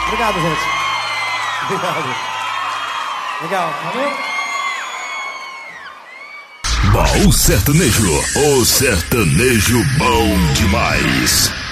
Obrigado, gente. Obrigado. Legal, valeu? Baú Sertanejo, o sertanejo bom demais.